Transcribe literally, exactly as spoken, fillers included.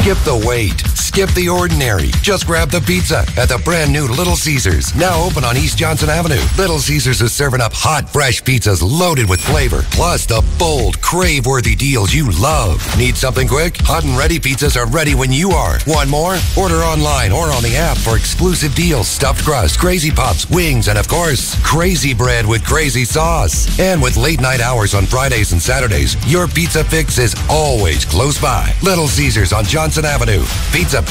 Skip the wait. Skip the ordinary. Just grab the pizza at the brand new Little Caesars. Now open on East Johnson Avenue. Little Caesars is serving up hot, fresh pizzas loaded with flavor. Plus the bold, crave-worthy deals you love. Need something quick? Hot and ready pizzas are ready when you are. Want more? Order online or on the app for exclusive deals, stuffed crust, crazy puffs, wings, and of course, crazy bread with crazy sauce. And with late night hours on Fridays and Saturdays, your pizza fix is always close by. Little Caesars on Johnson Avenue. Pizza